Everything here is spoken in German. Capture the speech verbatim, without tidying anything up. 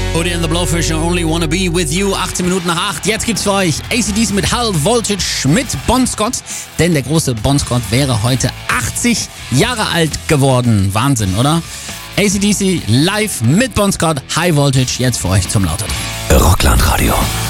Hootie and the Blowfish, I only wanna be with you. achtzehn Minuten nach acht. Jetzt gibt's für euch A C D C mit High Voltage mit Bon Scott. Denn der große Bon Scott wäre heute achtzig Jahre alt geworden. Wahnsinn, oder? A C D C live mit Bon Scott, High Voltage, jetzt für euch zum Lauter. Rockland Radio.